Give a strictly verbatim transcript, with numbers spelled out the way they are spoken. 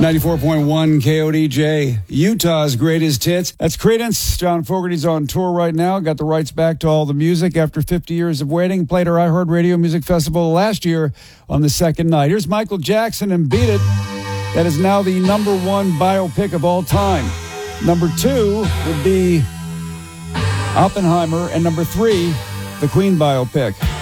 ninety-four point one K O D J, Utah's greatest hits. That's Creedence. John Fogerty's on tour right now. Got the rights back to all the music after fifty years of waiting. Played our iHeartRadio Music Festival last year on the second night. Here's Michael Jackson and Beat It. That is now the number one biopic of all time. Number two would be Oppenheimer, and number three, the Queen biopic.